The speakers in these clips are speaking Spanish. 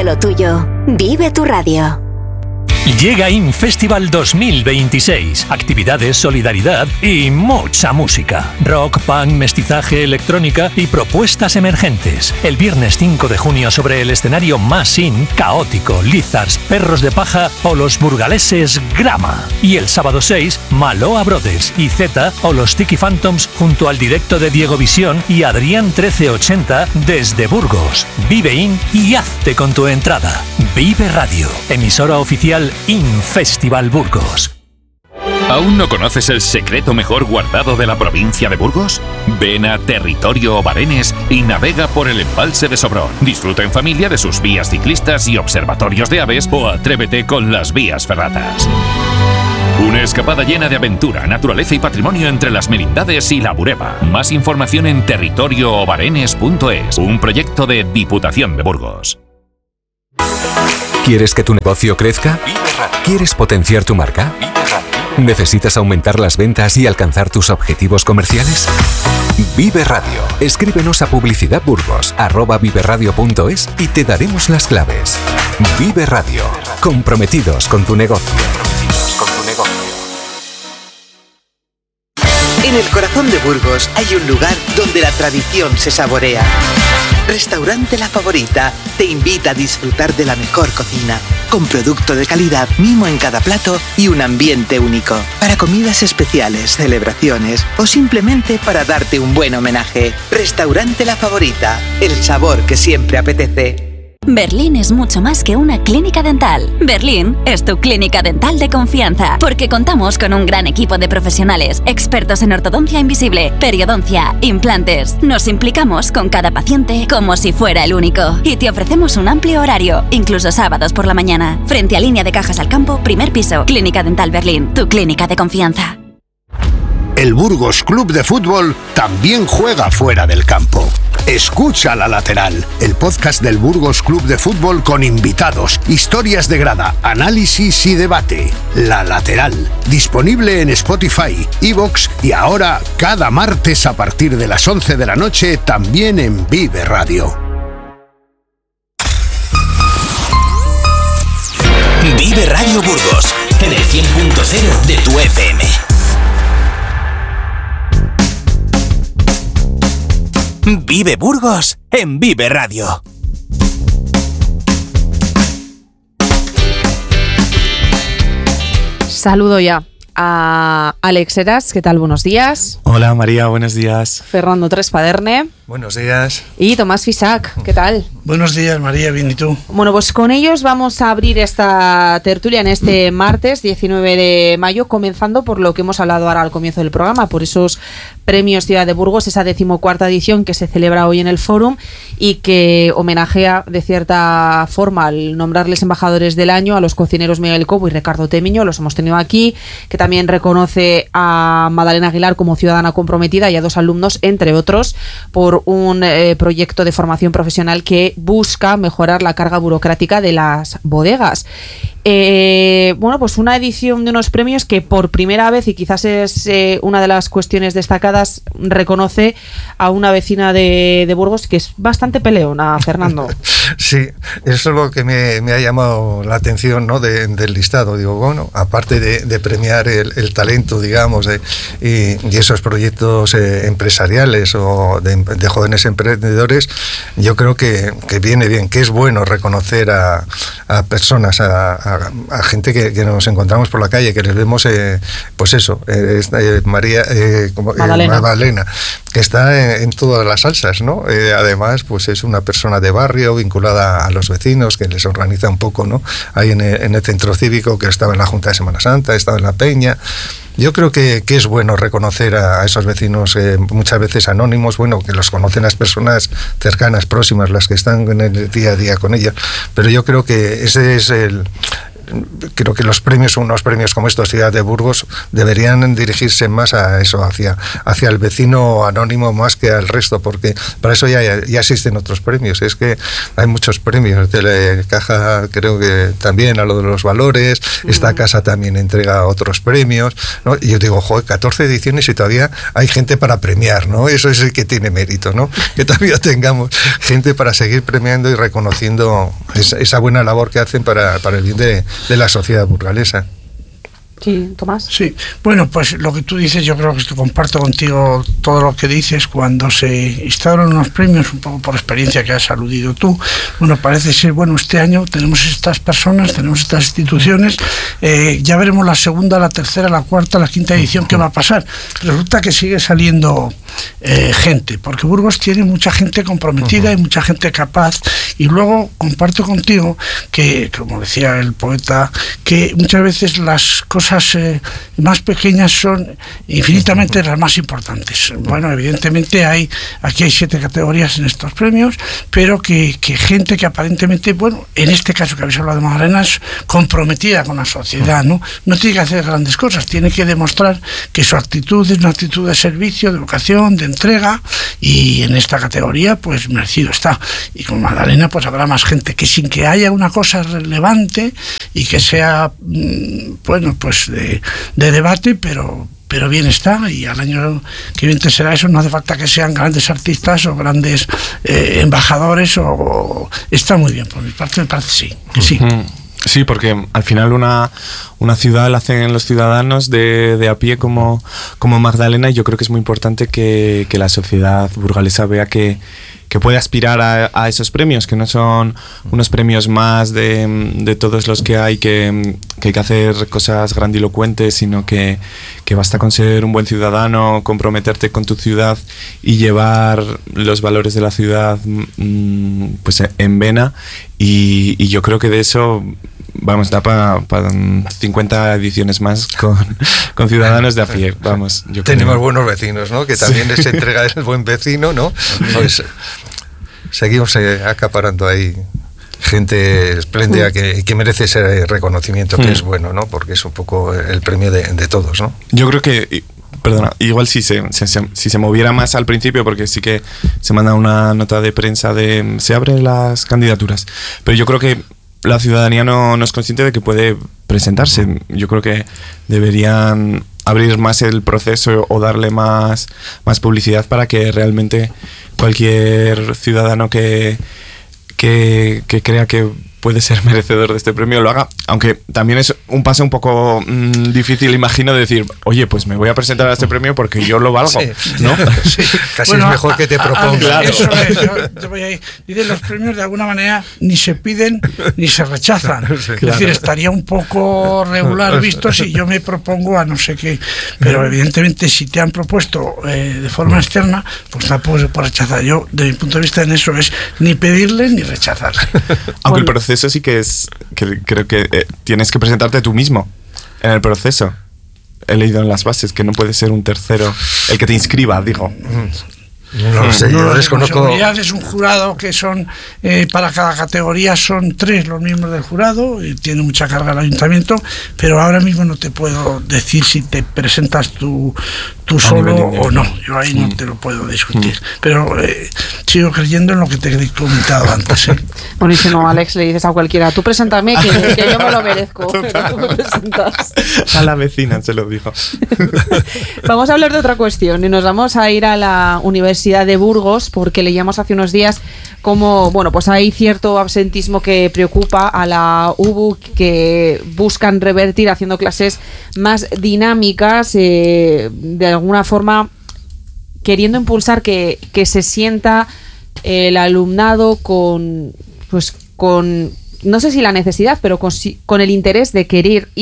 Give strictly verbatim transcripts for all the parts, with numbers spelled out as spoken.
Vive lo tuyo. Vive tu radio. Llega Infestival dos mil veintiséis. Actividades, solidaridad y mucha música. Rock, punk, mestizaje, electrónica y propuestas emergentes. El viernes cinco de junio sobre el escenario más in, Caótico, Lizards, Perros de Paja o los burgaleses Grama. Y el sábado seis, Maloa Brothers y Z o los Tiki Phantoms junto al directo de Diego Visión y Adrián trece ochenta desde Burgos. Vive in y hazte con tu entrada. Vive Radio, emisora oficial Infestival Burgos. ¿Aún no conoces el secreto mejor guardado de la provincia de Burgos? Ven a Territorio Obarenes y navega por el embalse de Sobrón. Disfruta en familia de sus vías ciclistas y observatorios de aves o atrévete con las vías ferratas. Una escapada llena de aventura, naturaleza y patrimonio entre las Merindades y la Bureba. Más información en territorio obarenes punto es, un proyecto de Diputación de Burgos. ¿Quieres que tu negocio crezca? ¿Quieres potenciar tu marca? ¿Necesitas aumentar las ventas y alcanzar tus objetivos comerciales? Vive Radio. Escríbenos a publicidadburgos arroba viveradio punto es y te daremos las claves. Vive Radio. Comprometidos con tu negocio. En el corazón de Burgos hay un lugar donde la tradición se saborea. Restaurante La Favorita te invita a disfrutar de la mejor cocina, con producto de calidad, mimo en cada plato y un ambiente único. Para comidas especiales, celebraciones o simplemente para darte un buen homenaje. Restaurante La Favorita, el sabor que siempre apetece. Berlín es mucho más que una clínica dental. Berlín es tu clínica dental de confianza, porque contamos con un gran equipo de profesionales, expertos en ortodoncia invisible, periodoncia, implantes. Nos implicamos con cada paciente como si fuera el único. Y te ofrecemos un amplio horario, incluso sábados por la mañana. Frente a Línea de Cajas al Campo, primer piso. Clínica Dental Berlín, tu clínica de confianza. El Burgos Club de Fútbol también juega fuera del campo. Escucha La Lateral, el podcast del Burgos Club de Fútbol con invitados, historias de grada, análisis y debate. La Lateral, disponible en Spotify, iVoox y ahora cada martes a partir de las once de la noche también en Vive Radio. Vive Radio Burgos, en el cien punto cero de tu F M. Vive Burgos en Vive Radio. Saludo ya a Alex Heras. ¿Qué tal? Buenos días. Hola María, buenos días. Fernando Trespaderne. Buenos días. Y Tomás Fisac. ¿Qué tal? Buenos días María, bien, ¿y tú? Bueno, pues con ellos vamos a abrir esta tertulia en este martes diecinueve de mayo, comenzando por lo que hemos hablado ahora al comienzo del programa, por esos premios Ciudad de Burgos, esa decimocuarta edición que se celebra hoy en el Fórum y que homenajea de cierta forma al nombrarles embajadores del año a los cocineros Miguel Cobo y Ricardo Temiño, los hemos tenido aquí, que también reconoce a Madalena Aguilar como ciudadana comprometida y a dos alumnos, entre otros, por un eh, proyecto de formación profesional que busca mejorar la carga burocrática de las bodegas. Eh, bueno, pues una edición de unos premios que por primera vez, y quizás es eh, una de las cuestiones destacadas, reconoce a una vecina de, de Burgos que es bastante peleona, Fernando. Sí, eso es lo que me, me ha llamado la atención, ¿no? de, del listado. Digo, bueno, aparte de, de premiar el, el talento, digamos, de, y, y esos proyectos eh, empresariales o de, de jóvenes emprendedores, yo creo que, que viene bien, que es bueno reconocer a, a personas, a, a A, a gente que, que nos encontramos por la calle, que les vemos, eh, pues eso, eh, eh, María, eh, como, Madalena. Eh, Madalena, que está en, en todas las salsas, ¿no? Eh, además, pues es una persona de barrio, vinculada a los vecinos, que les organiza un poco, ¿no? Ahí en el, en el centro cívico, que estaba en la Junta de Semana Santa, estaba en la Peña. Yo creo que, que es bueno reconocer a, a esos vecinos, eh, muchas veces anónimos, bueno, que los conocen las personas cercanas, próximas, las que están en el día a día con ellas, pero yo creo que ese es el... creo que los premios, unos premios como estos, Ciudad de Burgos, deberían dirigirse más a eso, hacia, hacia el vecino anónimo más que al resto, porque para eso ya, ya existen otros premios. Es que hay muchos premios. Telecaja creo que también a lo de los valores, uh-huh. Esta casa también entrega otros premios, ¿no? Y yo digo, joder, catorce ediciones y todavía hay gente para premiar, ¿no? Eso es el que tiene mérito, ¿no? Que todavía tengamos gente para seguir premiando y reconociendo esa, esa buena labor que hacen para, para el bien de, de la sociedad burgalesa. Sí, Tomás. Sí, bueno, pues lo que tú dices, yo creo que comparto contigo todo lo que dices. Cuando se instauran unos premios, un poco por experiencia que has aludido tú, bueno, parece ser, bueno, este año tenemos estas personas, tenemos estas instituciones, eh, ya veremos la segunda, la tercera, la cuarta, la quinta edición, ¿qué va a pasar? Resulta que sigue saliendo eh, gente, porque Burgos tiene mucha gente comprometida y mucha gente capaz, y luego comparto contigo que, como decía el poeta, que muchas veces las cosas Eh, más pequeñas son infinitamente las más importantes. Bueno, evidentemente hay aquí hay siete categorías en estos premios, pero que, que gente que aparentemente, bueno, en este caso que habéis hablado de Magdalena, es comprometida con la sociedad, ¿no? No tiene que hacer grandes cosas, tiene que demostrar que su actitud es una actitud de servicio, de vocación, de entrega, y en esta categoría pues merecido está. Y con Magdalena pues habrá más gente, que sin que haya una cosa relevante y que sea, bueno, pues De, de debate, pero pero bien está, y al año que viene será eso. No hace falta que sean grandes artistas o grandes eh, embajadores, o, o está muy bien, por mi parte me parece sí, que sí. Sí, porque al final una, una ciudad la hacen los ciudadanos de, de a pie como, como Magdalena, y yo creo que es muy importante que, que la sociedad burgalesa vea que que puede aspirar a, a esos premios, que no son unos premios más de, de todos los que hay, que, que hay que hacer cosas grandilocuentes, sino que, que basta con ser un buen ciudadano, comprometerte con tu ciudad y llevar los valores de la ciudad mmm, pues en vena, y, y yo creo que de eso, vamos, da para pa cincuenta ediciones más con, con ciudadanos de a pie, vamos. Yo Tenemos creo. buenos vecinos, ¿no? Que también sí. Les entrega el buen vecino, ¿no? Pues seguimos eh, acaparando ahí gente espléndida que, que merece ese reconocimiento, que mm. es bueno, ¿no? Porque es un poco el premio de, de todos, ¿no? Yo creo que, perdona, igual si se, se, se, si se moviera más al principio, porque sí que se manda una nota de prensa de se abren las candidaturas, pero yo creo que la ciudadanía no, no es consciente de que puede presentarse. Yo creo que deberían abrir más el proceso o darle más, más publicidad para que realmente cualquier ciudadano que, que, que crea que puede ser merecedor de este premio lo haga, aunque también es un paso un poco mmm, difícil, imagino, de decir, oye, pues me voy a presentar a este premio porque yo lo valgo, sí, ¿no? Sí, casi bueno, es mejor a, que te propongan. Claro. Eso es, yo te voy a ir. Dicen, los premios de alguna manera ni se piden ni se rechazan. Sí, es claro. decir, estaría un poco regular visto si yo me propongo a no sé qué, pero evidentemente si te han propuesto eh, de forma externa, pues tampoco se puede rechazar. Yo, de mi punto de vista, en eso es ni pedirle ni rechazar. Aunque bueno, el proceso eso sí que es, que creo que eh, tienes que presentarte tú mismo en el proceso. He leído en las bases que no puede ser un tercero el que te inscriba, digo. No lo sé, yo no, desconozco. Seguridad es un jurado que son, eh, para cada categoría son tres los miembros del jurado, y tiene mucha carga el ayuntamiento, pero ahora mismo no te puedo decir si te presentas tú, tú solo o no. Yo ahí no te lo puedo discutir. Pero eh, sigo creyendo en lo que te he comentado antes. ¿eh? Bueno, y si no, Alex, le dices a cualquiera, tú preséntame, que, que yo me lo merezco. Pero tú me presentas. A la vecina se lo dijo. Vamos a hablar de otra cuestión y nos vamos a ir a la Universidad de Burgos, porque leíamos hace unos días como, bueno, pues hay cierto absentismo que preocupa a la U B U, que buscan revertir haciendo clases más dinámicas, eh, de alguna forma queriendo impulsar que, que se sienta el alumnado con, pues con, no sé si la necesidad, pero con, con el interés de querer ir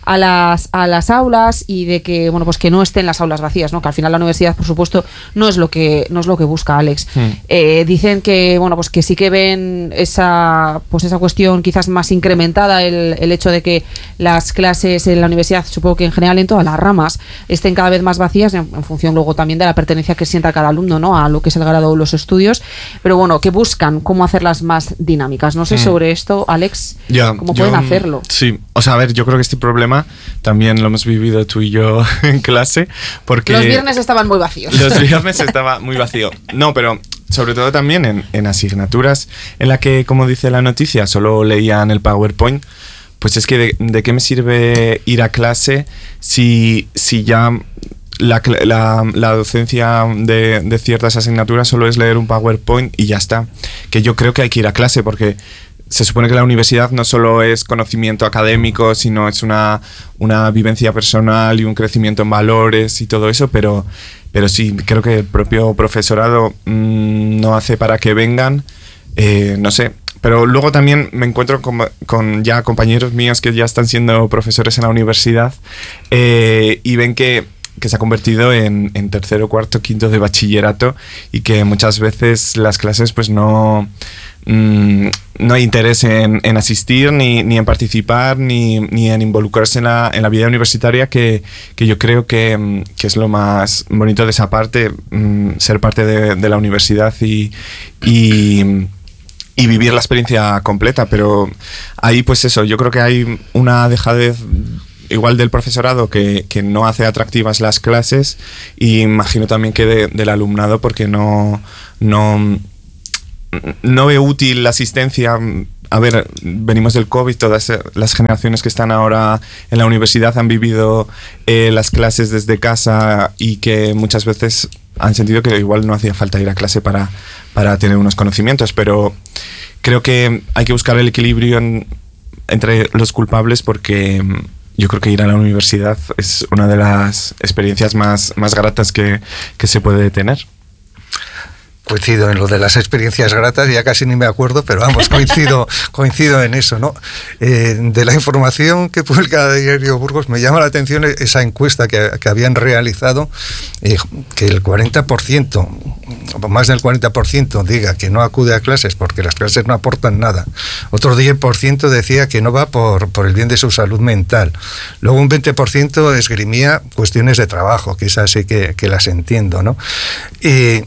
a las, a las aulas y de que, bueno, pues que no estén las aulas vacías, ¿no? Que al final la universidad, por supuesto, no es lo que, no es lo que busca, Alex. Mm. Eh, dicen que, bueno, pues que sí que ven esa, pues esa cuestión quizás más incrementada, el, el hecho de que las clases en la universidad, supongo que en general en todas las ramas, estén cada vez más vacías en, en función luego también de la pertenencia que sienta cada alumno, ¿no? A lo que es el grado o los estudios, pero bueno, que buscan cómo hacerlas más dinámicas. No sé mm. sobre esto, Alex, ya, cómo pueden yo, hacerlo. Sí, o sea, a ver, yo creo que este problema también lo hemos vivido tú y yo en clase, porque... Los viernes estaban muy vacíos. Los viernes estaba muy vacío. No, pero sobre todo también en, en asignaturas en la que, como dice la noticia, solo leían el PowerPoint, pues es que de, de qué me sirve ir a clase si, si ya... La, la, la docencia de, de ciertas asignaturas solo es leer un PowerPoint y ya está. Que yo creo que hay que ir a clase porque se supone que la universidad no solo es conocimiento académico, sino es una, una vivencia personal y un crecimiento en valores y todo eso, pero, pero sí, creo que el propio profesorado mmm, no hace para que vengan, eh, no sé. Pero luego también me encuentro con, con ya compañeros míos que ya están siendo profesores en la universidad eh, y ven que que se ha convertido en, en tercero, cuarto, quinto de bachillerato y que muchas veces las clases pues no, mmm, no hay interés en, en asistir ni, ni en participar ni, ni en involucrarse en la, en la vida universitaria que, que yo creo que, que es lo más bonito de esa parte, mmm, ser parte de, de la universidad y, y y vivir la experiencia completa, pero ahí pues eso, yo creo que hay una dejadez igual del profesorado que, que no hace atractivas las clases y imagino también que de, del alumnado porque no, no, no ve útil la asistencia. A ver, venimos del COVID, todas las generaciones que están ahora en la universidad han vivido eh, las clases desde casa y que muchas veces han sentido que igual no hacía falta ir a clase para, para tener unos conocimientos, pero creo que hay que buscar el equilibrio en, entre los culpables porque yo creo que ir a la universidad es una de las experiencias más, más gratas que, que se puede tener. Coincido en lo de las experiencias gratas, ya casi ni me acuerdo, pero vamos, coincido, coincido en eso, ¿no? Eh, de la información que publica Diario Burgos, me llama la atención esa encuesta que, que habían realizado, eh, que el cuarenta por ciento, más del cuarenta por ciento diga que no acude a clases porque las clases no aportan nada. Otro diez por ciento decía que no va por, por el bien de su salud mental. Luego un veinte por ciento esgrimía cuestiones de trabajo, que esas sí que, que las entiendo, ¿no? Y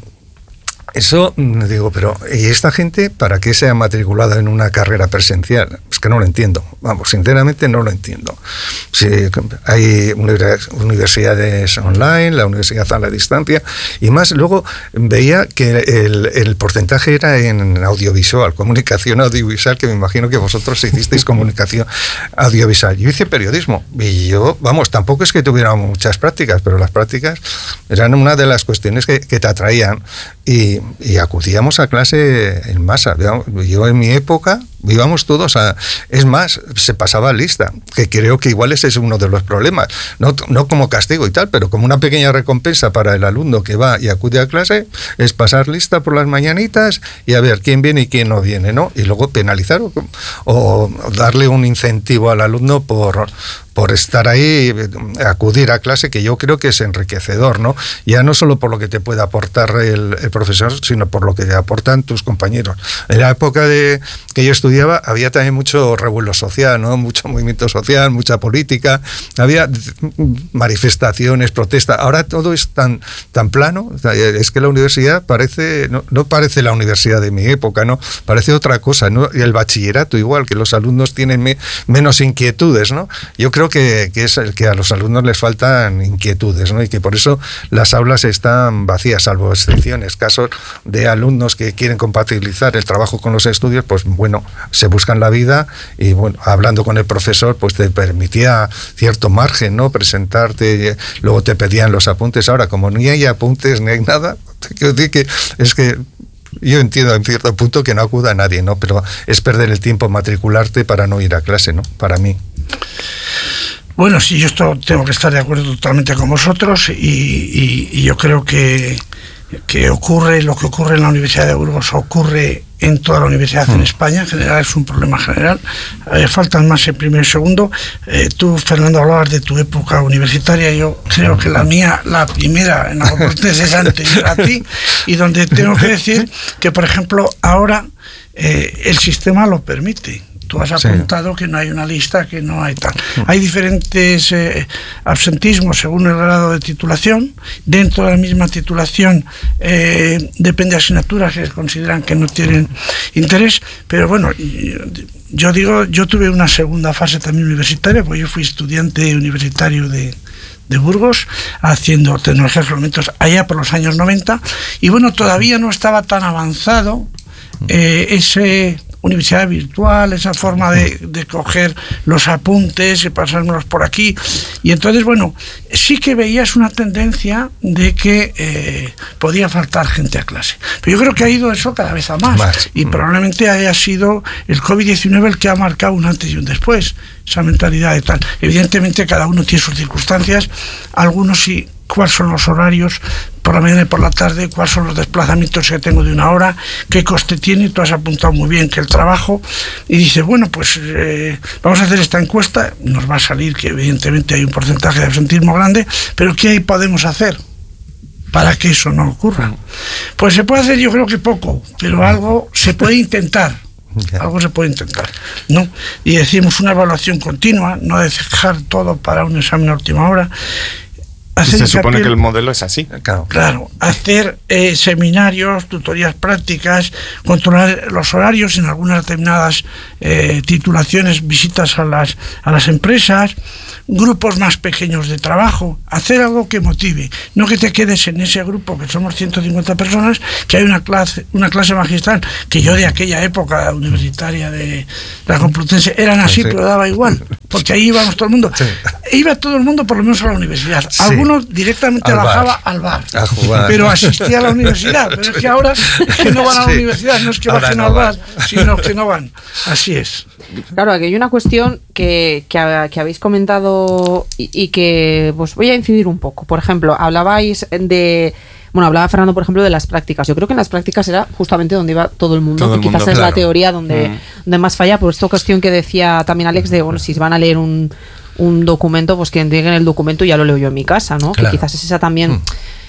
eso, digo, pero ¿y esta gente para qué se ha matriculado en una carrera presencial? Es que no lo entiendo, vamos, sinceramente no lo entiendo. Sí, hay universidades online, la universidad a la distancia, y más, luego veía que el, el porcentaje era en audiovisual, comunicación audiovisual, que me imagino que vosotros hicisteis comunicación audiovisual. Yo hice periodismo, y yo, vamos, tampoco es que tuviera muchas prácticas, pero las prácticas eran una de las cuestiones que, que te atraían, y y acudíamos a clase en masa. Yo en mi época íbamos todos a... Es más, se pasaba lista, que creo que igual ese es uno de los problemas. No, no como castigo y tal, pero como una pequeña recompensa para el alumno que va y acude a clase, es pasar lista por las mañanitas y a ver quién viene y quién no viene, ¿no? Y luego penalizar o, o darle un incentivo al alumno por... por estar ahí, acudir a clase, que yo creo que es enriquecedor, ¿no? Ya no solo por lo que te puede aportar el, el profesor, sino por lo que te aportan tus compañeros. En la época de que yo estudiaba había también mucho revuelo social, ¿no? Mucho movimiento social, mucha política, había manifestaciones, protestas. Ahora todo es tan, tan plano, es que la universidad parece, no, no parece la universidad de mi época, ¿no? Parece otra cosa, ¿no? Y el bachillerato igual, que los alumnos tienen me, menos inquietudes, ¿no? Yo creo que, que es el que a los alumnos les faltan inquietudes, ¿no? Y que por eso las aulas están vacías, salvo excepciones, casos de alumnos que quieren compatibilizar el trabajo con los estudios, pues bueno, se buscan la vida y bueno, hablando con el profesor, pues te permitía cierto margen, ¿no? Presentarte, luego te pedían los apuntes. Ahora, como ni hay apuntes ni hay nada, te quiero decir que es que yo entiendo en cierto punto que no acuda a nadie, ¿no? Pero es perder el tiempo matricularte para no ir a clase, ¿no? Para mí. Bueno, sí, yo esto tengo que estar de acuerdo totalmente con vosotros y, y, y yo creo que, que ocurre lo que ocurre en la Universidad de Burgos, ocurre en toda la universidad en España, en general es un problema general, eh, faltan más en primero y segundo. Eh, tú, Fernando, hablabas de tu época universitaria, yo creo que la mía, la primera en la Complutense es anterior a ti, y donde tengo que decir que, por ejemplo, ahora eh, el sistema lo permite. Tú has apuntado sí. que no hay una lista, que no hay tal. Hay diferentes eh, absentismos según el grado de titulación. Dentro de la misma titulación eh, depende de asignaturas que consideran que no tienen interés. Pero bueno, yo digo, yo tuve una segunda fase también universitaria, porque yo fui estudiante universitario de, de Burgos, haciendo tecnologías de alimentos allá por los años noventa. Y bueno, todavía no estaba tan avanzado eh, ese... universidad virtual, esa forma de, de coger los apuntes y pasármelos por aquí. Y entonces, bueno, sí que veías una tendencia de que eh, podía faltar gente a clase. Pero yo creo que ha ido eso cada vez a más. más. Y probablemente haya sido el covid diecinueve el que ha marcado un antes y un después, esa mentalidad de tal. Evidentemente cada uno tiene sus circunstancias, algunos sí, cuáles son los horarios por la mañana y por la tarde, cuáles son los desplazamientos que tengo de una hora, qué coste tiene. Tú has apuntado muy bien que el trabajo, y dice, bueno, pues eh, vamos a hacer esta encuesta, nos va a salir que evidentemente hay un porcentaje de absentismo grande, pero ¿qué podemos hacer para que eso no ocurra? Pues se puede hacer, yo creo que poco, pero algo se puede intentar. Algo se puede intentar, ¿no? Y decimos una evaluación continua, no dejar todo para un examen a última hora. Hacer se supone que el modelo es así. Claro, claro. Hacer eh, seminarios, tutorías prácticas, controlar los horarios en algunas determinadas eh, titulaciones, visitas a las, a las empresas, grupos más pequeños de trabajo, hacer algo que motive, no que te quedes en ese grupo, que somos ciento cincuenta personas, que hay una clase, una clase magistral, que yo de aquella época universitaria de la Complutense eran así, sí. pero daba igual, porque ahí íbamos todo el mundo. Sí. Iba todo el mundo por lo menos a la universidad. Sí. Algunos directamente al bajaba bar. al bar, a jugar. Pero asistía a la universidad. Pero es que ahora es que no van a la sí. universidad, no es que ahora bajen no al bar, van. sino que no van. Así es. Claro, aquí hay una cuestión que, que, que habéis comentado y, y que pues voy a incidir un poco. Por ejemplo, hablabais de... Bueno, hablaba Fernando, por ejemplo, de las prácticas. Yo creo que en las prácticas era justamente donde iba todo el mundo, todo el que quizás mundo, es claro. la teoría donde, mm. donde más falla, por esta cuestión que decía también Alex de, bueno, si van a leer un, un documento, pues que entreguen el documento y ya lo leo yo en mi casa, ¿no? Claro. Que quizás es esa también... Mm.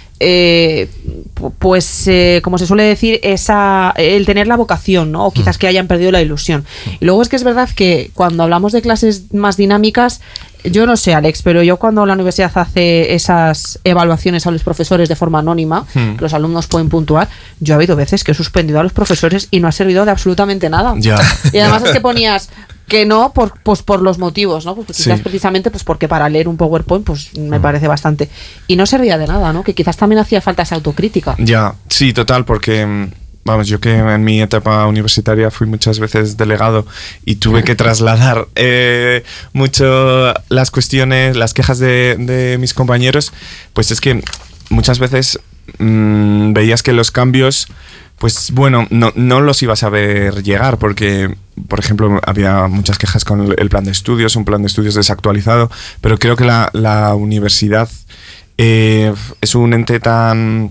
Eh, pues eh, como se suele decir, esa el tener la vocación, ¿no? O quizás que hayan perdido la ilusión. Y luego es que es verdad que cuando hablamos de clases más dinámicas, yo no sé, Alex, pero yo cuando la universidad hace esas evaluaciones a los profesores de forma anónima, hmm. que los alumnos pueden puntuar, yo ha habido veces que he suspendido a los profesores y no ha servido de absolutamente nada. Ya. Y además es que ponías que no por pues por los motivos, ¿no? Pues quizás sí. precisamente pues porque para leer un PowerPoint pues me mm. parece bastante, y no servía de nada, ¿no? Que quizás también hacía falta esa autocrítica. Ya, sí, total, porque vamos, yo que en mi etapa universitaria fui muchas veces delegado y tuve que trasladar eh, mucho las cuestiones, las quejas de, de mis compañeros, pues es que muchas veces mmm, veías que los cambios, pues bueno, no, no los ibas a ver llegar porque, por ejemplo, había muchas quejas con el plan de estudios, un plan de estudios desactualizado, pero creo que la, la universidad eh, es un ente tan,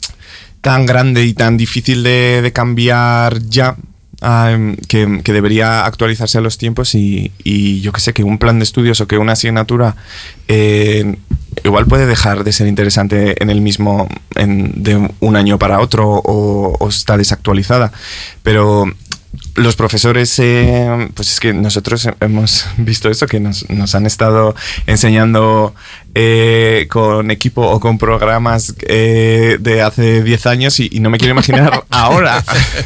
tan grande y tan difícil de, de cambiar ya, um, que, que debería actualizarse a los tiempos y, y yo que sé, que un plan de estudios o que una asignatura eh, igual puede dejar de ser interesante en el mismo, en, de un año para otro o, o está desactualizada, pero los profesores, eh, pues es que nosotros hemos visto eso, que nos, nos han estado enseñando eh, con equipo o con programas eh, de hace diez años y, y no me quiero imaginar ahora.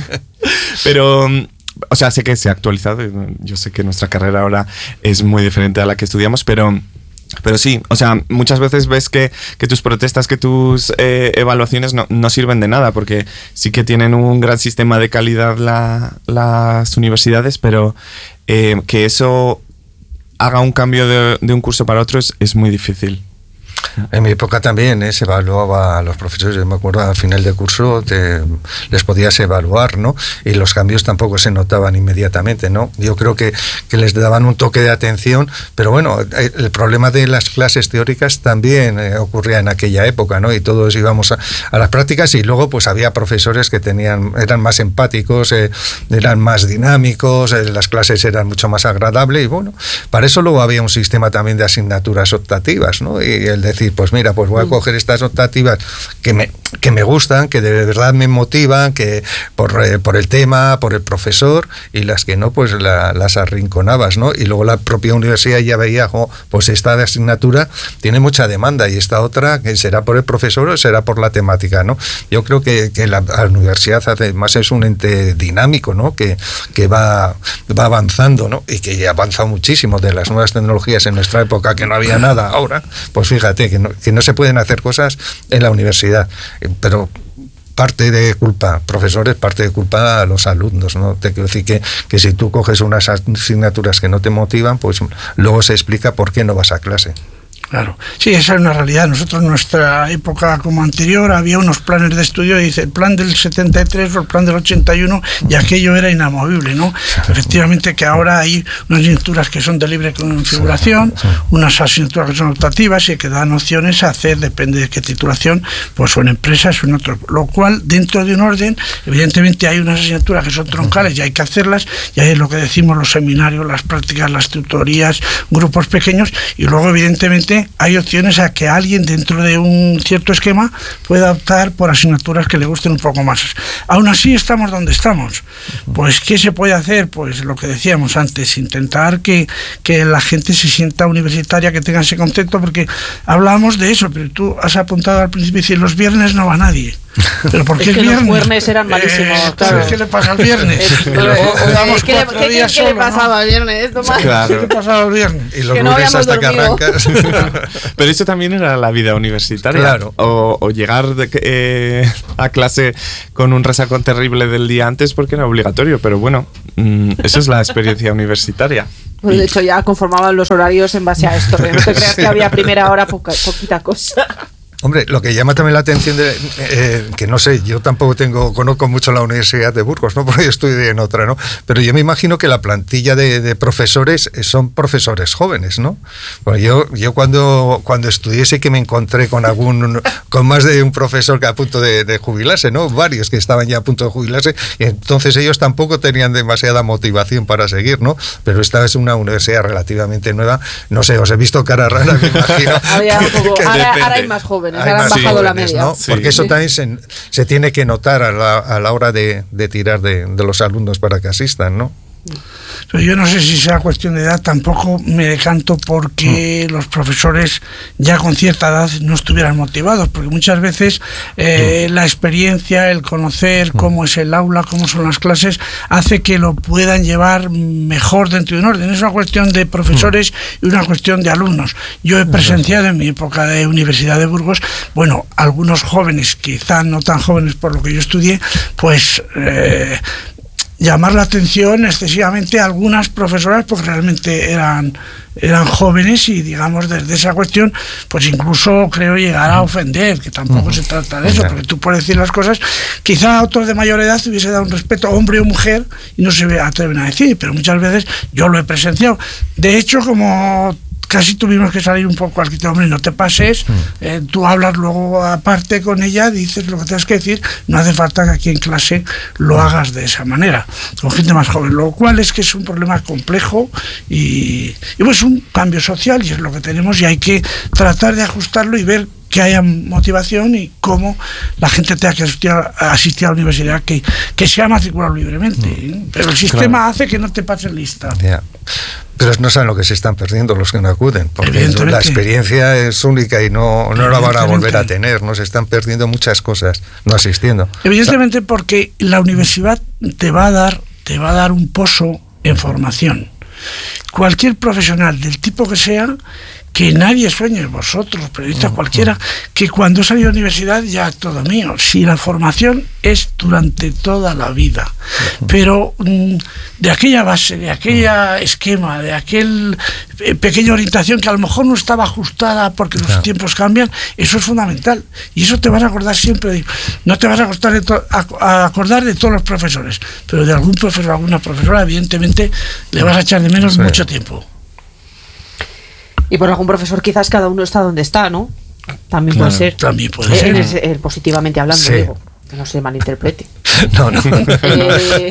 Pero, o sea, sé que se ha actualizado, yo sé que nuestra carrera ahora es muy diferente a la que estudiamos, pero... Pero sí, o sea, muchas veces ves que, que tus protestas, que tus eh, evaluaciones no, no sirven de nada, porque sí que tienen un gran sistema de calidad la, las universidades, pero eh, que eso haga un cambio de, de un curso para otro es, es muy difícil. En mi época también ¿eh? se evaluaba a los profesores. Yo me acuerdo al final de curso te, les podías evaluar, ¿no? Y los cambios tampoco se notaban inmediatamente, ¿no? Yo creo que, que les daban un toque de atención, pero bueno, el problema de las clases teóricas también eh, ocurría en aquella época, ¿no? Y todos íbamos a, a las prácticas y luego pues había profesores que tenían eran más empáticos, eh, eran más dinámicos, eh, las clases eran mucho más agradables y bueno, para eso luego había un sistema también de asignaturas optativas, ¿no? Y el decir, pues mira, pues voy a coger estas optativas que me, que me gustan, que de verdad me motivan, que por, eh, por el tema, por el profesor, y las que no, pues la, las arrinconabas, ¿no? Y luego la propia universidad ya veía, oh, pues esta asignatura tiene mucha demanda y esta otra, que será por el profesor o será por la temática, ¿no? Yo creo que, que la, la universidad además es un ente dinámico, ¿no? Que, que va, va avanzando, ¿no? Y que ya ha avanzado muchísimo de las nuevas tecnologías en nuestra época, que no había nada ahora, pues fíjate que no, que no se pueden hacer cosas en la universidad, pero parte de culpa, profesores, parte de culpa a los alumnos, ¿no? Te quiero decir que, que si tú coges unas asignaturas que no te motivan, pues luego se explica por qué no vas a clase. Claro, sí, esa es una realidad. Nosotros en nuestra época como anterior había unos planes de estudio, dice el plan del setenta y tres o el plan del ochenta y uno, y aquello era inamovible, ¿no? Efectivamente que ahora hay unas asignaturas que son de libre configuración, unas asignaturas que son optativas y que dan opciones a hacer, depende de qué titulación, pues o en empresas o en otro, lo cual dentro de un orden, evidentemente hay unas asignaturas que son troncales y hay que hacerlas, y hay lo que decimos los seminarios, las prácticas, las tutorías, grupos pequeños, y luego evidentemente hay opciones a que alguien dentro de un cierto esquema pueda optar por asignaturas que le gusten un poco más. Aún así estamos donde estamos. Pues ¿qué se puede hacer? Pues lo que decíamos antes, intentar que, que la gente se sienta universitaria, que tenga ese concepto, porque hablamos de eso, pero tú has apuntado al principio y dices, los viernes no va nadie. ¿Pero por qué es que el viernes? Los viernes eran malísimos. Eh, claro. ¿Qué le pasa al viernes? ¿Qué le pasaba al viernes? Claro. ¿Qué le pasaba al viernes? Y los lunes no hasta dormido. Que arrancas. Pero eso también era la vida universitaria. Claro. O, o llegar de, eh, a clase con un resacón terrible del día antes porque era obligatorio. Pero bueno, mmm, esa es la experiencia universitaria. Pues de hecho ya conformaban los horarios en base a esto. No te creas sí. que había primera hora poca, poquita cosa. Hombre, lo que llama también la atención, de, eh, que no sé, yo tampoco tengo conozco mucho la Universidad de Burgos, ¿no? Porque yo estudié en otra, ¿no? Pero yo me imagino que la plantilla de, de profesores son profesores jóvenes, ¿no? Bueno, yo, yo cuando, cuando estudié sí que me encontré con algún, con más de un profesor que a punto de, de jubilarse, ¿no? Varios que estaban ya a punto de jubilarse, y entonces ellos tampoco tenían demasiada motivación para seguir, ¿no? Pero esta es una universidad relativamente nueva, no sé, os he visto cara rara, me imagino. Había un poco, ahora, ahora hay más jóvenes. Ahora han bajado jóvenes, la media. ¿no? Sí. Porque eso también se, se tiene que notar a la, a la hora de, de tirar de, de los alumnos para que asistan, ¿no? Yo no sé si sea cuestión de edad, tampoco me decanto porque mm. los profesores ya con cierta edad no estuvieran motivados, porque muchas veces eh, mm. la experiencia, el conocer mm. cómo es el aula, cómo son las clases, hace que lo puedan llevar mejor dentro de un orden. Es una cuestión de profesores mm. y una cuestión de alumnos. Yo he presenciado en mi época de Universidad de Burgos, bueno, algunos jóvenes, quizá no tan jóvenes por lo que yo estudié, pues... Eh, llamar la atención excesivamente a algunas profesoras porque realmente eran eran jóvenes y digamos desde esa cuestión pues incluso creo llegar a ofender, que tampoco uh-huh. se trata de eso, porque tú puedes decir las cosas, quizá a otros de mayor edad te hubiese dado un respeto, hombre o mujer, y no se atreven a decir, pero muchas veces yo lo he presenciado. De hecho, como casi tuvimos que salir un poco al quito, hombre, no te pases, eh, tú hablas luego aparte con ella, dices lo que tienes que decir, no hace falta que aquí en clase lo hagas de esa manera, con gente más joven, lo cual es que es un problema complejo y, y pues un cambio social y es lo que tenemos y hay que tratar de ajustarlo y ver que haya motivación y cómo la gente tenga que asistir a, asistir a la universidad, que, que sea matriculado libremente. ¿eh? Pero el sistema claro. hace que no te pases lista. Yeah. Pero no saben lo que se están perdiendo los que no acuden, porque la experiencia es única y no, no la van a volver a tener, no se están perdiendo muchas cosas no asistiendo. Evidentemente porque la universidad te va a dar, te va a dar un pozo en formación. Cualquier profesional del tipo que sea, que nadie sueñe, vosotros, periodistas cualquiera, que cuando salí de la universidad ya todo mío. Si la formación es durante toda la vida, pero mm, de aquella base, de aquella esquema, de aquel eh, pequeña orientación que a lo mejor no estaba ajustada porque los tiempos cambian, eso es fundamental. Y eso te vas a acordar siempre, no te vas a acordar de, to- a, a acordar de todos los profesores, pero de algún profesor, alguna profesora, evidentemente le vas a echar de menos sí. mucho tiempo. Y por algún profesor quizás cada uno está donde está, ¿no? También puede Claro, ser. también puede eh, ser. Es, eh, positivamente hablando, Sí. digo. Que no se malinterprete. No, no. Eh,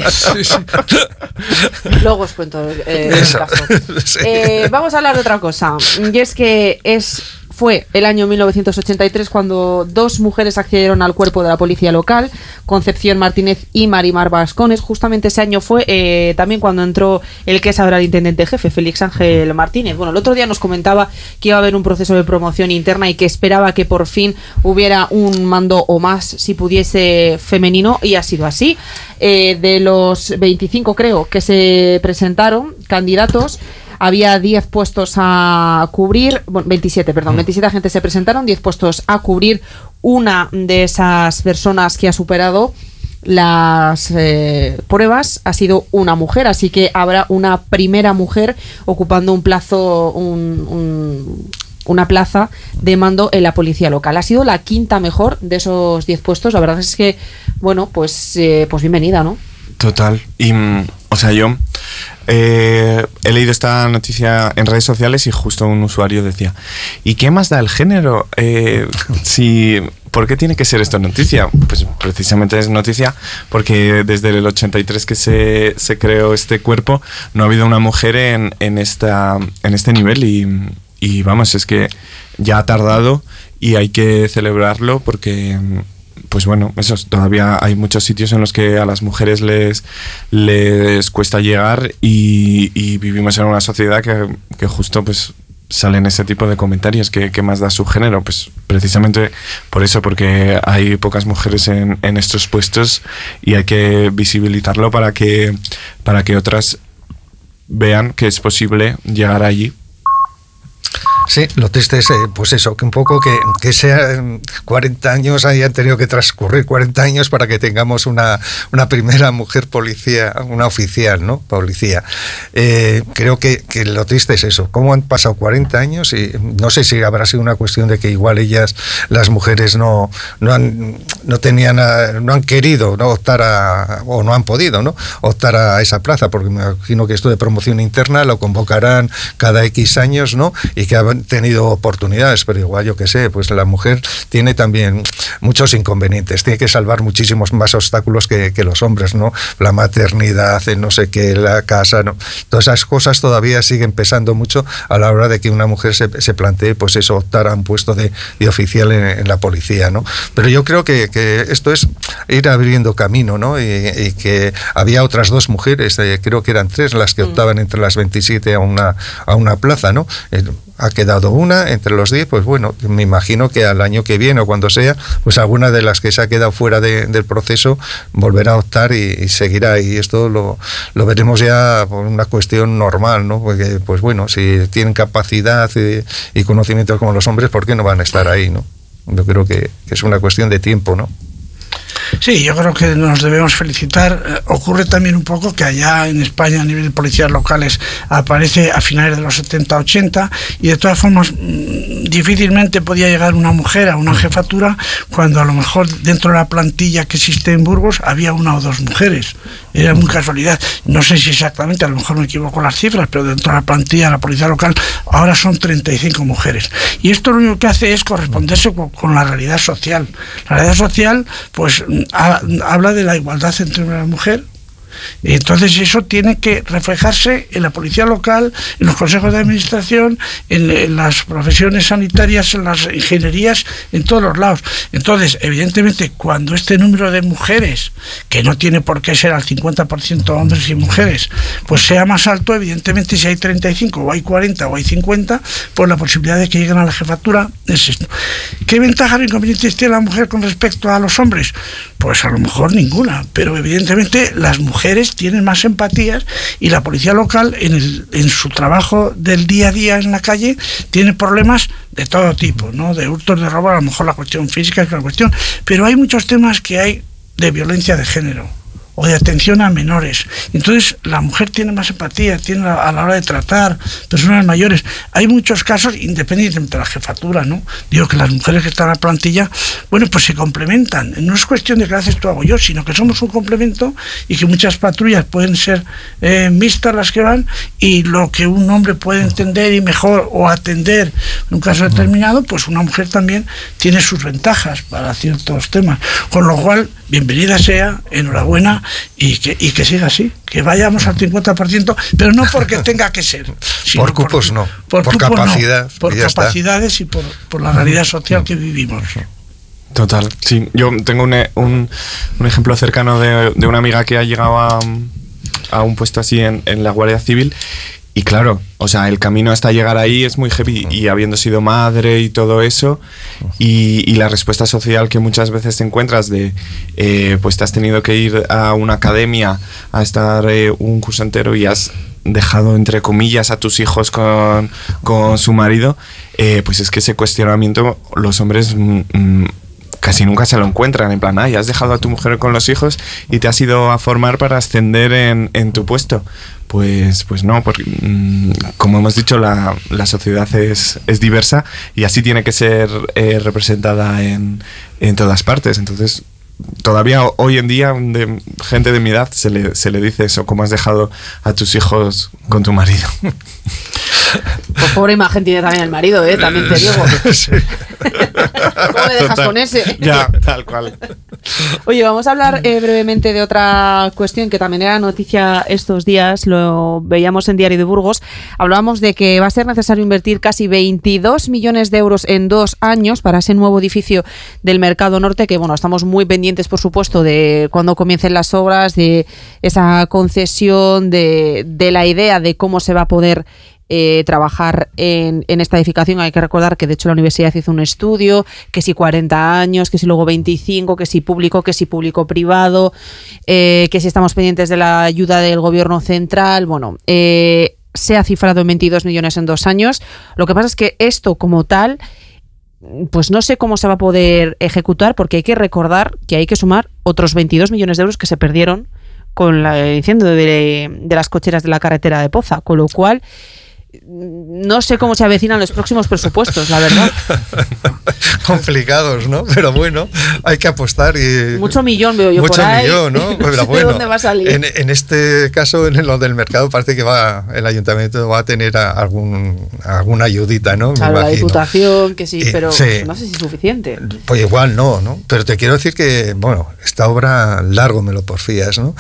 luego os cuento eh, el Eso. caso. Sí. Eh, vamos a hablar de otra cosa. Y es que es... Fue el año mil novecientos ochenta y tres cuando dos mujeres accedieron al cuerpo de la policía local, Concepción Martínez y Marimar Vascones. Justamente ese año fue eh, también cuando entró el que es ahora el intendente jefe, Félix Ángel Martínez. Bueno, el otro día nos comentaba que iba a haber un proceso de promoción interna y que esperaba que por fin hubiera un mando o más, si pudiese, femenino, y ha sido así. Eh, de los veinticinco, creo, que se presentaron candidatos, había diez puestos a cubrir, bueno, veintisiete, perdón, veintisiete agentes se presentaron, diez puestos a cubrir. Una de esas personas que ha superado las eh, pruebas ha sido una mujer, así que habrá una primera mujer ocupando un plazo, un, un, una plaza de mando en la policía local. Ha sido la quinta mejor de esos diez puestos. La verdad es que, bueno, pues, eh, pues bienvenida, ¿no? Total. Y, o sea, yo eh, he leído esta noticia en redes sociales y justo un usuario decía, ¿y qué más da el género? Eh, si, ¿por qué tiene que ser esto noticia? Pues precisamente es noticia porque desde el ochenta y tres que se, se creó este cuerpo no ha habido una mujer en, en, esta, en este nivel y, y vamos, es que ya ha tardado y hay que celebrarlo porque... Pues bueno, eso, todavía hay muchos sitios en los que a las mujeres les, les cuesta llegar y, y vivimos en una sociedad que, que justo pues salen ese tipo de comentarios. ¿Qué, qué más da su género? Pues precisamente por eso, porque hay pocas mujeres en, en estos puestos y hay que visibilizarlo para que, para que otras vean que es posible llegar allí. Sí, lo triste es, eh, pues eso, que un poco que, que sean cuarenta años, hayan tenido que transcurrir cuarenta años para que tengamos una, una primera mujer policía, una oficial, ¿no? Policía. Eh, creo que, que lo triste es eso, cómo han pasado cuarenta años y no sé si habrá sido una cuestión de que igual ellas, las mujeres, no, no, han, no tenían, a, no han querido ¿no? optar a, o no han podido, ¿no? optar a esa plaza, porque me imagino que esto de promoción interna lo convocarán cada X años, ¿no? Y que han tenido oportunidades, pero igual yo que sé, pues la mujer tiene también muchos inconvenientes, tiene que salvar muchísimos más obstáculos que, que los hombres, ¿no? La maternidad, el no sé qué, la casa, ¿no? Todas esas cosas todavía siguen pesando mucho a la hora de que una mujer se, se plantee, pues eso, optar a un puesto de, de oficial en, en la policía, ¿no? Pero yo creo que, que esto es ir abriendo camino, ¿no? Y, y que había otras dos mujeres, eh, creo que eran tres las que optaban entre las veintisiete a una, a una plaza, ¿no? Eh, ha quedado una entre los diez, pues bueno, me imagino que al año que viene o cuando sea, pues alguna de las que se ha quedado fuera de, del proceso volverá a optar y, y seguirá, y esto lo, lo veremos ya por una cuestión normal, ¿no? Porque, pues bueno, si tienen capacidad y, y conocimientos como los hombres, ¿por qué no van a estar ahí, no? Yo creo que, que es una cuestión de tiempo, ¿no? Sí, yo creo que nos debemos felicitar. Eh, ocurre también un poco que allá en España a nivel de policías locales aparece a finales de los setenta ochenta y de todas formas mmm, difícilmente podía llegar una mujer a una jefatura cuando a lo mejor dentro de la plantilla que existe en Burgos había una o dos mujeres. Era muy casualidad. No sé si exactamente, a lo mejor me equivoco las cifras, pero dentro de la plantilla de la policía local ahora son treinta y cinco mujeres. Y esto lo único que hace es corresponderse con, con la realidad social. La realidad social, pues, ha, habla de la igualdad entre hombre y mujer. Entonces eso tiene que reflejarse en la policía local, en los consejos de administración, en, en las profesiones sanitarias, en las ingenierías, en todos los lados. Entonces, evidentemente, cuando este número de mujeres, que no tiene por qué ser al cincuenta por ciento hombres y mujeres, pues sea más alto, evidentemente si hay treinta y cinco o hay cuarenta o hay cincuenta, pues la posibilidad de que lleguen a la jefatura es esto. ¿Qué ventajas o inconvenientes tiene la mujer con respecto a los hombres? Pues a lo mejor ninguna, pero evidentemente las mujeres mujeres tienen más empatías y la policía local en, el, en su trabajo del día a día en la calle tiene problemas de todo tipo, ¿no? De hurtos, de robo, a lo mejor la cuestión física es la cuestión, pero hay muchos temas que hay de violencia de género o de atención a menores. Entonces la mujer tiene más empatía, tiene a la hora de tratar personas mayores. Hay muchos casos, independientemente de la jefatura, ¿no? Digo que las mujeres que están en la plantilla, bueno, pues se complementan. No es cuestión de que lo haces tú, hago yo, sino que somos un complemento y que muchas patrullas pueden ser eh, mixtas las que van, y lo que un hombre puede entender y mejor o atender en un caso determinado, pues una mujer también tiene sus ventajas para ciertos temas. Con lo cual, bienvenida sea, enhorabuena, y que, y que siga así, que vayamos al cincuenta por ciento, pero no porque tenga que ser. Por cupos no, por, por cupos capacidad. No, por capacidades está. Y por, por la realidad social que vivimos. Total, sí. Yo tengo un, un, un ejemplo cercano de, de una amiga que ha llegado a, a un puesto así en, en la Guardia Civil. Y claro, o sea, el camino hasta llegar ahí es muy heavy, y habiendo sido madre y todo eso, y, y la respuesta social que muchas veces te encuentras de, eh, pues te has tenido que ir a una academia a estar eh, un curso entero y has dejado, entre comillas, a tus hijos con, con su marido, eh, pues es que ese cuestionamiento los hombres mm, casi nunca se lo encuentran, en plan, ay, has dejado a tu mujer con los hijos y te has ido a formar para ascender en, en tu puesto. Pues, pues no, porque mmm, como hemos dicho, la, la sociedad es, es diversa y así tiene que ser eh, representada en, en todas partes. Entonces, todavía hoy en día, de gente de mi edad se le, se le dice eso, como has dejado a tus hijos con tu marido. Pues pobre imagen tiene también el marido, ¿eh? También te digo. Sí. ¿Cómo le dejas Total. Con ese? Ya, tal cual. Oye, vamos a hablar eh, brevemente de otra cuestión que también era noticia estos días, lo veíamos en Diario de Burgos. Hablábamos de que va a ser necesario invertir casi veintidós millones de euros en dos años para ese nuevo edificio del Mercado Norte, que bueno, estamos muy pendientes, por supuesto, de cuando comiencen las obras, de esa concesión, de, de la idea de cómo se va a poder Eh, trabajar en, en esta edificación. Hay que recordar que de hecho la universidad hizo un estudio, que si cuarenta años, que si luego veinticinco, que si público, que si público-privado, eh, que si estamos pendientes de la ayuda del gobierno central. Bueno, eh, se ha cifrado en veintidós millones en dos años. Lo que pasa es que esto como tal, pues no sé cómo se va a poder ejecutar, porque hay que recordar que hay que sumar otros veintidós millones de euros que se perdieron con la, el incendio de, de las cocheras de la carretera de Poza, con lo cual no sé cómo se avecinan los próximos presupuestos, la verdad. Complicados, ¿no? Pero bueno, hay que apostar y... Mucho millón veo yo mucho por ahí. Mucho millón, ¿no? Pero bueno, ¿de dónde va a salir? En, en este caso, en lo del mercado, parece que va el ayuntamiento va a tener a algún, alguna ayudita, ¿no? Claro, la diputación, que sí, y, pero sí. no sé si es suficiente. Pues igual no, ¿no? Pero te quiero decir que, bueno, esta obra largo me lo porfías, ¿no?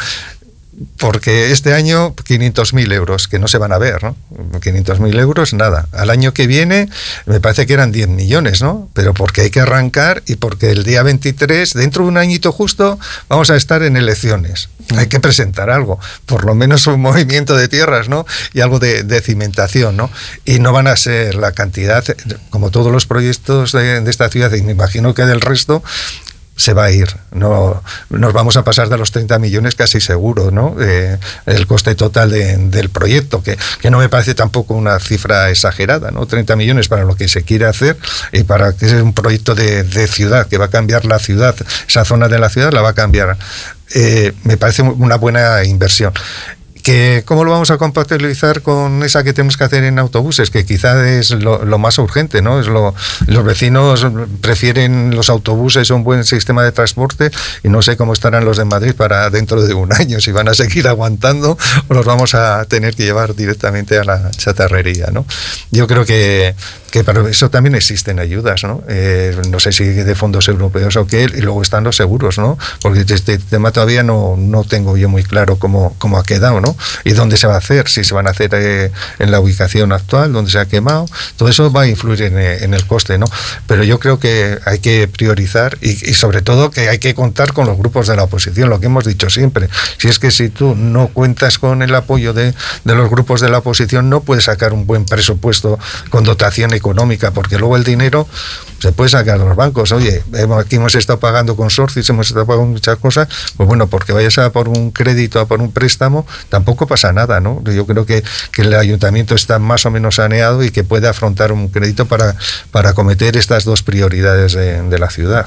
Porque este año quinientos mil euros, que no se van a ver, ¿no? quinientos mil euros, nada. Al año que viene me parece que eran diez millones, ¿no? Pero porque hay que arrancar y porque el día veintitrés, dentro de un añito justo, vamos a estar en elecciones. Hay que presentar algo, por lo menos un movimiento de tierras, ¿no? Y algo de, de cimentación, ¿no? Y no van a ser la cantidad, como todos los proyectos de, de esta ciudad, y me imagino que del resto, se va a ir, no nos vamos a pasar de los treinta millones casi seguro, ¿no? Eh, el coste total de, del proyecto, que, que no me parece tampoco una cifra exagerada, ¿no? treinta millones para lo que se quiere hacer y para que sea un proyecto de, de ciudad, que va a cambiar la ciudad, esa zona de la ciudad la va a cambiar. Eh, me parece una buena inversión. Que ¿cómo lo vamos a compatibilizar con esa que tenemos que hacer en autobuses? Que quizás es lo, lo más urgente, ¿no? Es lo, los vecinos prefieren los autobuses, un buen sistema de transporte, y no sé cómo estarán los de Madrid para dentro de un año, si van a seguir aguantando o los vamos a tener que llevar directamente a la chatarrería, ¿no? Yo creo que que para eso también existen ayudas, ¿no? Eh, no sé si de fondos europeos o qué, y luego están los seguros, ¿no? Porque este tema todavía no, no tengo yo muy claro cómo, cómo ha quedado, ¿no? Y dónde se va a hacer, si se van a hacer eh, en la ubicación actual, donde se ha quemado, todo eso va a influir en, en el coste, ¿no? Pero yo creo que hay que priorizar y, y sobre todo que hay que contar con los grupos de la oposición, lo que hemos dicho siempre. Si es que si tú no cuentas con el apoyo de, de los grupos de la oposición, no puedes sacar un buen presupuesto con dotación y económica, porque luego el dinero se puede sacar de los bancos. Oye, aquí hemos estado pagando consorcios, hemos estado pagando muchas cosas, pues bueno, porque vayas a por un crédito, a por un préstamo, tampoco pasa nada, ¿no? Yo creo que, que el ayuntamiento está más o menos saneado y que puede afrontar un crédito para, para acometer estas dos prioridades de, de la ciudad.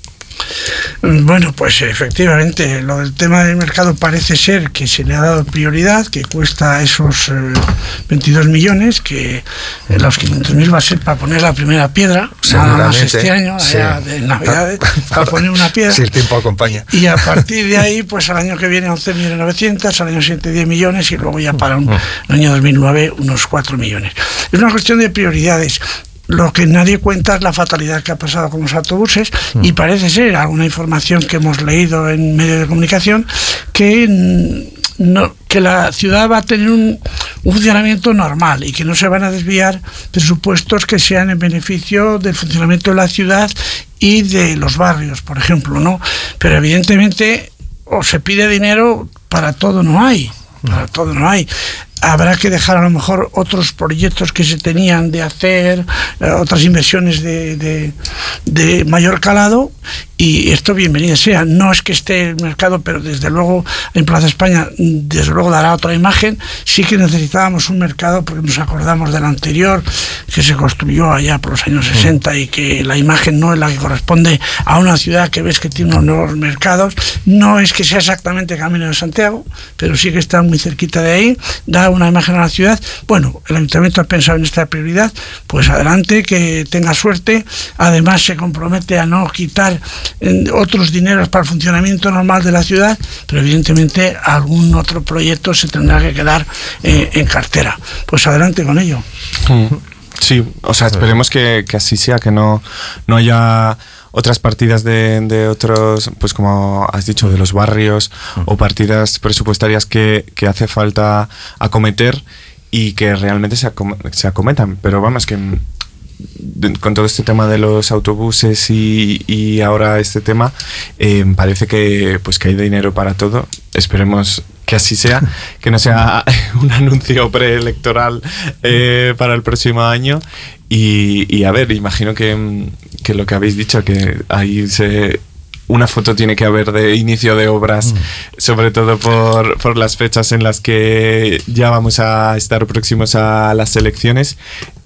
Bueno, pues efectivamente, lo del tema del mercado parece ser que se le ha dado prioridad, que cuesta esos eh, veintidós millones, que eh, los quinientos mil va a ser para poner la primera piedra, nada más este año, sí. allá de Navidades, para poner una piedra. Si el tiempo acompaña. Y a partir de ahí, pues al año que viene once millones novecientos, al año siguiente diez millones y luego ya para un, el año dos mil nueve unos cuatro millones. Es una cuestión de prioridades. Lo que nadie cuenta es la fatalidad que ha pasado con los autobuses mm. y parece ser, alguna información que hemos leído en medios de comunicación, que, no, que la ciudad va a tener un, un funcionamiento normal y que no se van a desviar presupuestos que sean en beneficio del funcionamiento de la ciudad y de los barrios, por ejemplo, ¿no? Pero evidentemente o se pide dinero, para todo no hay, para todo no hay. Habrá que dejar a lo mejor otros proyectos que se tenían de hacer, eh, otras inversiones de, de, de mayor calado, y esto bienvenido sea. No es que esté el mercado, pero desde luego en Plaza España desde luego dará otra imagen. Sí que necesitábamos un mercado, porque nos acordamos del anterior que se construyó allá por los años sesenta y que la imagen no es la que corresponde a una ciudad que ves que tiene unos nuevos mercados. No es que sea exactamente Camino de Santiago, pero sí que está muy cerquita de ahí, da una imagen a la ciudad. Bueno, el ayuntamiento ha pensado en esta prioridad, pues adelante, que tenga suerte. Además se compromete a no quitar eh, otros dineros para el funcionamiento normal de la ciudad, pero evidentemente algún otro proyecto se tendrá que quedar eh, en cartera. Pues adelante con ello. Sí, o sea, esperemos que, que así sea, que no, no haya otras partidas de, de otros, pues como has dicho, de los barrios, uh-huh. o partidas presupuestarias que, que hace falta acometer y que realmente se, acom- se acometan. Pero vamos, que de, con todo este tema de los autobuses y, y ahora este tema, eh, parece que, pues que hay dinero para todo. Esperemos que así sea, que no sea un anuncio preelectoral eh, para el próximo año. Y, y a ver, imagino que, que lo que habéis dicho, que ahí se... una foto tiene que haber de inicio de obras, mm. sobre todo por, por las fechas en las que ya vamos a estar próximos a las elecciones,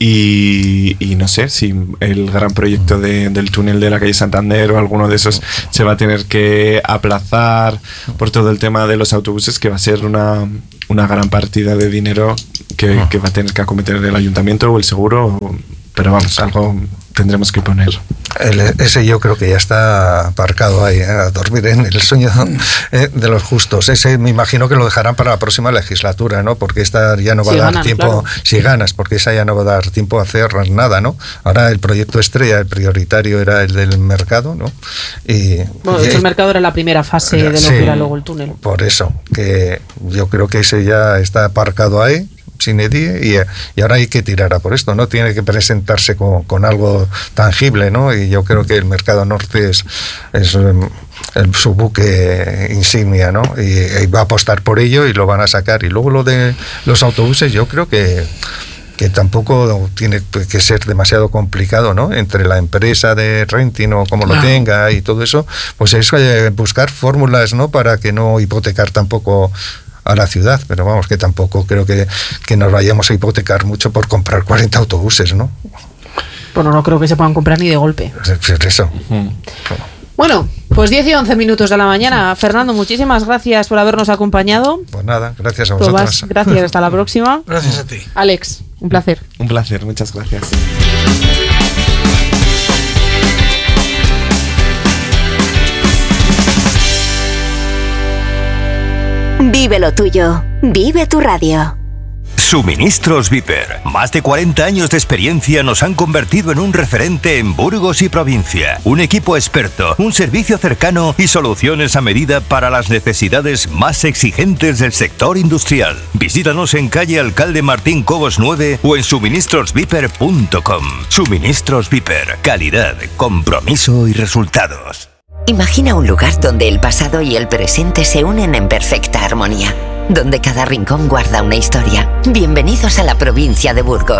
y, y no sé si el gran proyecto de, del túnel de la calle Santander o alguno de esos se va a tener que aplazar por todo el tema de los autobuses, que va a ser una, una gran partida de dinero que, que va a tener que acometer el ayuntamiento o el seguro, pero vamos, algo tendremos que poner. El, ese yo creo que ya está aparcado ahí, ¿eh? A dormir en el sueño eh, de los justos. Ese me imagino que lo dejarán para la próxima legislatura, ¿no? Porque esta ya no va si a dar ganan, tiempo, claro. si ganas, porque esa ya no va a dar tiempo a hacer nada, ¿no? Ahora el proyecto estrella, el prioritario era el del mercado, ¿no? Y, bueno, de hecho el mercado era la primera fase de lo sí, que era luego el túnel. Por eso, que yo creo que ese ya está aparcado ahí, sin edie, y, y ahora hay que tirar a por esto, ¿no? Tiene que presentarse con, con algo tangible, ¿no? Y yo creo que el Mercado Norte es, es el, su buque insignia, ¿no? Y, y va a apostar por ello y lo van a sacar. Y luego lo de los autobuses, yo creo que que tampoco tiene que ser demasiado complicado, ¿no? Entre la empresa de renting o como lo tenga y todo eso, pues es buscar fórmulas, ¿no? Para que no hipotecar tampoco a la ciudad, pero vamos, que tampoco creo que, que nos vayamos a hipotecar mucho por comprar cuarenta autobuses, ¿no? Bueno, no creo que se puedan comprar ni de golpe. Es eso. Uh-huh. Bueno, pues diez y once minutos de la mañana. Fernando, muchísimas gracias por habernos acompañado. Pues nada, gracias a vosotros. Gracias, hasta la próxima. Gracias a ti. Alex, un placer. Un placer, muchas gracias. Vive lo tuyo. Vive tu radio. Suministros Viper. Más de cuarenta años de experiencia nos han convertido en un referente en Burgos y provincia. Un equipo experto, un servicio cercano y soluciones a medida para las necesidades más exigentes del sector industrial. Visítanos en calle Alcalde Martín Cobos nueve o en suministros viper punto com. Suministros Viper. Calidad, compromiso y resultados. Imagina un lugar donde el pasado y el presente se unen en perfecta armonía, donde cada rincón guarda una historia. Bienvenidos a la provincia de Burgos.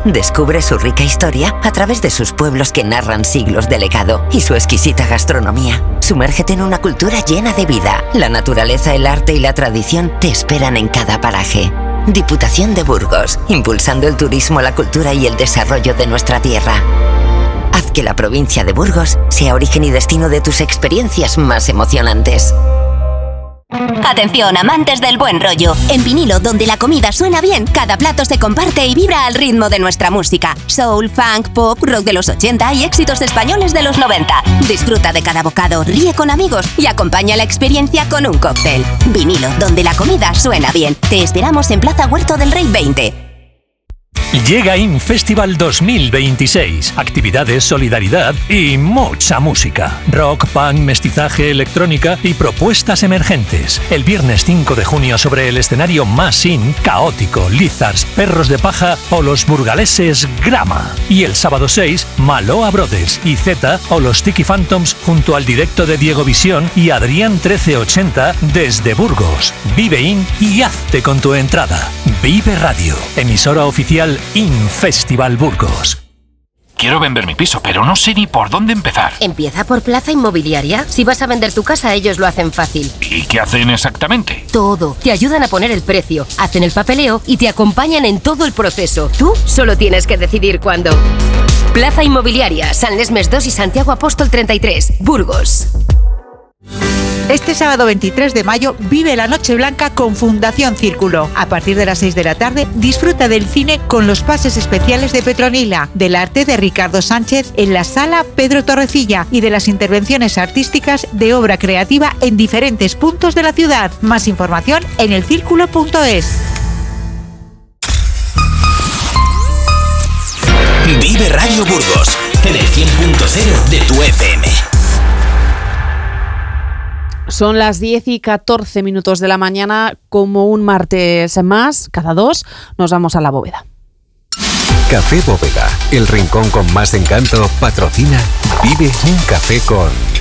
Descubre su rica historia a través de sus pueblos que narran siglos de legado y su exquisita gastronomía. Sumérgete en una cultura llena de vida. La naturaleza, el arte y la tradición te esperan en cada paraje. Diputación de Burgos, impulsando el turismo, la cultura y el desarrollo de nuestra tierra. Haz que la provincia de Burgos sea origen y destino de tus experiencias más emocionantes. Atención, amantes del buen rollo. En vinilo, donde la comida suena bien, cada plato se comparte y vibra al ritmo de nuestra música. Soul, funk, pop, rock de los ochenta y éxitos españoles de los noventa. Disfruta de cada bocado, ríe con amigos y acompaña la experiencia con un cóctel. Vinilo, donde la comida suena bien. Te esperamos en Plaza Huerto del Rey veinte. Llega InFestival dos mil veintiséis. Actividades, solidaridad y mucha música. Rock, punk, mestizaje, electrónica y propuestas emergentes. El viernes cinco de junio sobre el escenario más in, Caótico, Lizards, Perros de Paja o los burgaleses Grama. Y el sábado seis, Maloa Brothers y Z o los Tiki Phantoms junto al directo de Diego Visión y Adrián trece ochenta desde Burgos. Vive in y hazte con tu entrada. Vive Radio, emisora oficial InFestival Burgos. Quiero vender mi piso, pero no sé ni por dónde empezar. Empieza por Plaza Inmobiliaria. Si vas a vender tu casa, ellos lo hacen fácil. ¿Y qué hacen exactamente? Todo. Te ayudan a poner el precio, hacen el papeleo y te acompañan en todo el proceso. Tú solo tienes que decidir cuándo. Plaza Inmobiliaria, San Lesmes dos y Santiago Apóstol treinta y tres, Burgos. Este sábado veintitrés de mayo vive la Noche Blanca con Fundación Círculo. A partir de las seis de la tarde disfruta del cine con los pases especiales de Petronila, del arte de Ricardo Sánchez en la Sala Pedro Torrecilla y de las intervenciones artísticas de obra creativa en diferentes puntos de la ciudad. Más información en el círculo punto es. Vive Radio Burgos en el cien punto cero de tu F M. Son las diez y catorce minutos de la mañana, como un martes más, cada dos, nos vamos a la bóveda. Café Bóveda, el rincón con más encanto, patrocina Vive un café con...